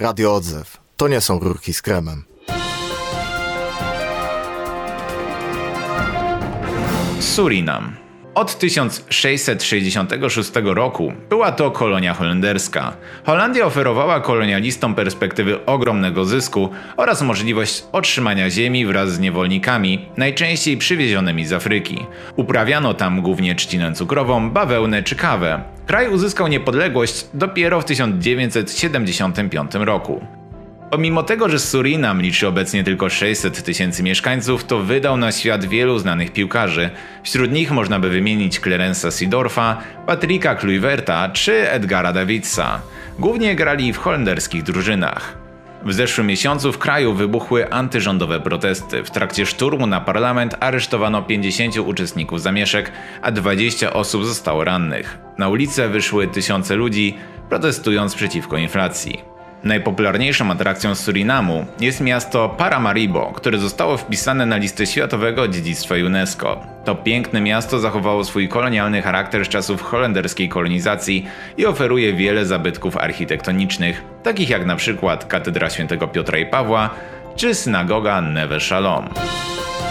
Radio Odzew. To nie są rurki z kremem. Surinam. Od 1666 roku była to kolonia holenderska. Holandia oferowała kolonialistom perspektywy ogromnego zysku oraz możliwość otrzymania ziemi wraz z niewolnikami, najczęściej przywiezionymi z Afryki. Uprawiano tam głównie trzcinę cukrową, bawełnę czy kawę. Kraj uzyskał niepodległość dopiero w 1975 roku. Pomimo tego, że Surinam liczy obecnie tylko 600 000 mieszkańców, to wydał na świat wielu znanych piłkarzy. Wśród nich można by wymienić Clarence'a Seedorfa, Patricka Kluiverta czy Edgara Davidsa. Głównie grali w holenderskich drużynach. W zeszłym miesiącu w kraju wybuchły antyrządowe protesty. W trakcie szturmu na parlament aresztowano 50 uczestników zamieszek, a 20 osób zostało rannych. Na ulice wyszły tysiące ludzi, protestując przeciwko inflacji. Najpopularniejszą atrakcją Surinamu jest miasto Paramaribo, które zostało wpisane na listę Światowego Dziedzictwa UNESCO. To piękne miasto zachowało swój kolonialny charakter z czasów holenderskiej kolonizacji i oferuje wiele zabytków architektonicznych, takich jak na przykład Katedra Świętego Piotra i Pawła czy synagoga Neve Shalom.